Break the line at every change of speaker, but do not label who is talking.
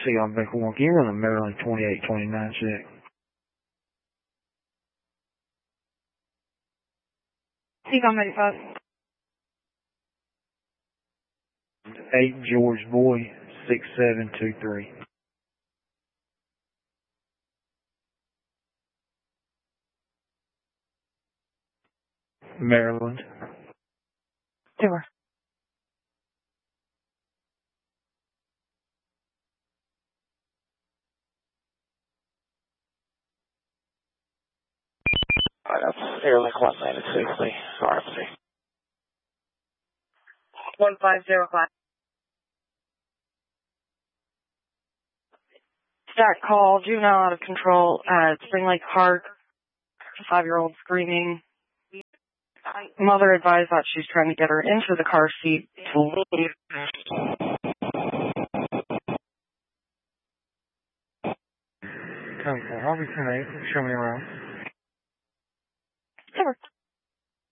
Seagull Baker 1, can you run a Maryland 2829 check?
Seagull 95.
8 George Boy 6723. Maryland.
Sure.
Alright, that's Airlink 196, RFC.
1505. Stack call, juvenile out of control at Spring Lake Park. 5-year-old screaming. Mother advised that she's trying to get her into the car seat to leave.
Okay, I'll be 10-8. Show me around.